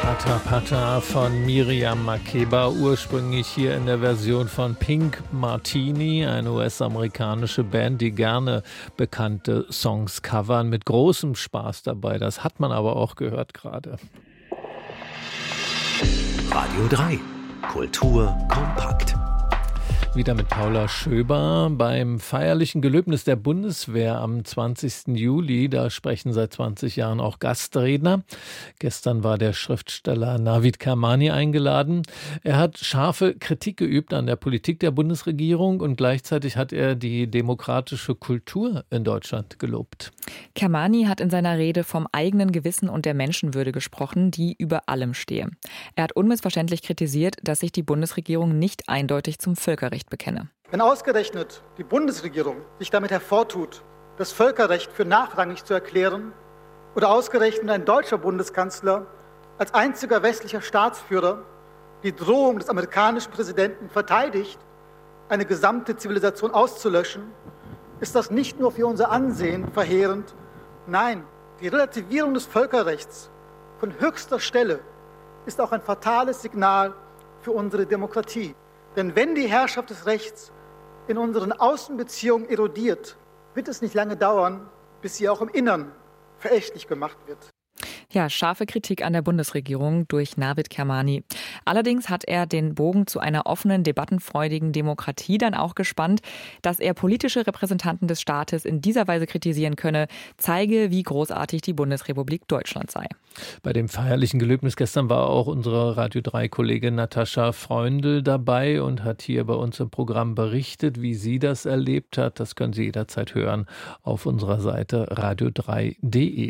Pata Pata von Miriam Makeba, ursprünglich hier in der Version von Pink Martini, eine US-amerikanische Band, die gerne bekannte Songs covern, mit großem Spaß dabei. Das hat man aber auch gehört gerade. Radio 3, Kultur kompakt. Wieder mit Paula Schöber beim feierlichen Gelöbnis der Bundeswehr am 20. Juli. Da sprechen seit 20 Jahren auch Gastredner. Gestern war der Schriftsteller Navid Kermani eingeladen. Er hat scharfe Kritik geübt an der Politik der Bundesregierung und gleichzeitig hat er die demokratische Kultur in Deutschland gelobt. Kermani hat in seiner Rede vom eigenen Gewissen und der Menschenwürde gesprochen, die über allem stehe. Er hat unmissverständlich kritisiert, dass sich die Bundesregierung nicht eindeutig zum Völkerrecht bekenne. Wenn ausgerechnet die Bundesregierung sich damit hervortut, das Völkerrecht für nachrangig zu erklären oder ausgerechnet ein deutscher Bundeskanzler als einziger westlicher Staatsführer die Drohung des amerikanischen Präsidenten verteidigt, eine gesamte Zivilisation auszulöschen, ist das nicht nur für unser Ansehen verheerend, nein, die Relativierung des Völkerrechts von höchster Stelle ist auch ein fatales Signal für unsere Demokratie. Denn wenn die Herrschaft des Rechts in unseren Außenbeziehungen erodiert, wird es nicht lange dauern, bis sie auch im Innern verächtlich gemacht wird. Ja, scharfe Kritik an der Bundesregierung durch Navid Kermani. Allerdings hat er den Bogen zu einer offenen, debattenfreudigen Demokratie dann auch gespannt. Dass er politische Repräsentanten des Staates in dieser Weise kritisieren könne, zeige, wie großartig die Bundesrepublik Deutschland sei. Bei dem feierlichen Gelöbnis gestern war auch unsere Radio 3-Kollegin Natascha Freundl dabei und hat hier bei uns im Programm berichtet, wie sie das erlebt hat. Das können Sie jederzeit hören auf unserer Seite radio3.de.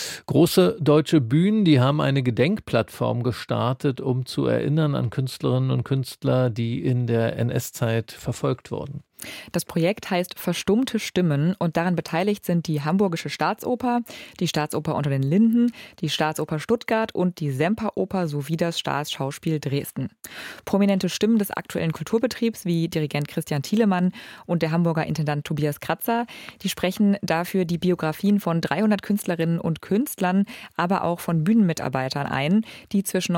Große deutsche Bühnen, die haben eine Gedenkplattform gestartet, um zu erinnern an Künstlerinnen und Künstler, die in der NS-Zeit verfolgt wurden. Das Projekt heißt Verstummte Stimmen und daran beteiligt sind die Hamburgische Staatsoper, die Staatsoper unter den Linden, die Staatsoper Stuttgart und die Semperoper sowie das Staatsschauspiel Dresden. Prominente Stimmen des aktuellen Kulturbetriebs wie Dirigent Christian Thielemann und der Hamburger Intendant Tobias Kratzer, die sprechen dafür die Biografien von 300 Künstlerinnen und Künstlern, aber auch von Bühnenmitarbeitern ein, die zwischen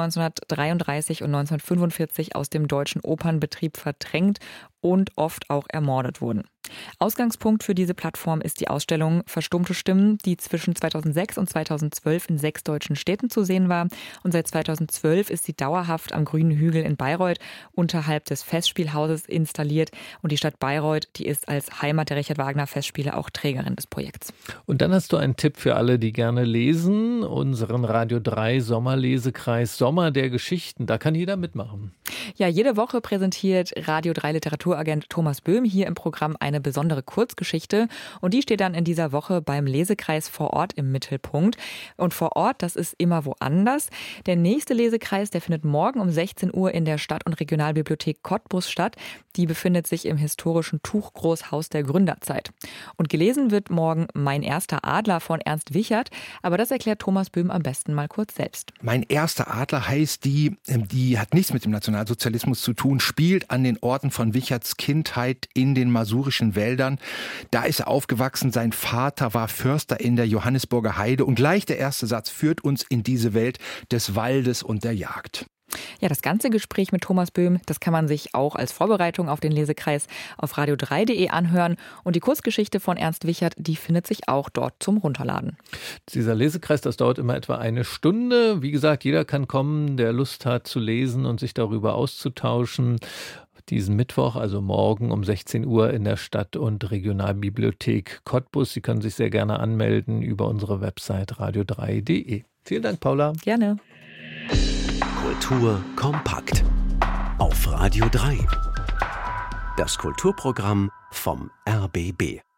1933 und 1945 aus dem deutschen Opernbetrieb verdrängt und oft auch ermordet wurden. Ausgangspunkt für diese Plattform ist die Ausstellung Verstummte Stimmen, die zwischen 2006 und 2012 in 6 deutschen Städten zu sehen war. Und seit 2012 ist sie dauerhaft am Grünen Hügel in Bayreuth unterhalb des Festspielhauses installiert. Und die Stadt Bayreuth, die ist als Heimat der Richard Wagner Festspiele auch Trägerin des Projekts. Und dann hast du einen Tipp für alle, die gerne lesen. Unseren Radio 3 Sommerlesekreis Sommer der Geschichten. Da kann jeder mitmachen. Ja, jede Woche präsentiert Radio 3 Literaturagent Thomas Böhm hier im Programm eine besondere Kurzgeschichte und die steht dann in dieser Woche beim Lesekreis vor Ort im Mittelpunkt. Und vor Ort, das ist immer woanders. Der nächste Lesekreis, der findet morgen um 16 Uhr in der Stadt- und Regionalbibliothek Cottbus statt. Die befindet sich im historischen Tuchgroßhaus der Gründerzeit. Und gelesen wird morgen Mein erster Adler von Ernst Wichert, aber das erklärt Thomas Böhm am besten mal kurz selbst. Mein erster Adler heißt die hat nichts mit dem Nationalsozialismus zu tun, spielt an den Orten von Wicherts Kindheit in den masurischen Wäldern. Da ist er aufgewachsen, sein Vater war Förster in der Johannisburger Heide und gleich der erste Satz führt uns in diese Welt des Waldes und der Jagd. Ja, das ganze Gespräch mit Thomas Böhm, das kann man sich auch als Vorbereitung auf den Lesekreis auf radio3.de anhören. Und die Kurzgeschichte von Ernst Wichert, die findet sich auch dort zum Runterladen. Dieser Lesekreis, das dauert immer etwa eine Stunde. Wie gesagt, jeder kann kommen, der Lust hat zu lesen und sich darüber auszutauschen. Diesen Mittwoch, also morgen um 16 Uhr in der Stadt- und Regionalbibliothek Cottbus. Sie können sich sehr gerne anmelden über unsere Website radio3.de. Vielen Dank, Paula. Gerne. Kultur kompakt. Auf Radio 3. Das Kulturprogramm vom RBB.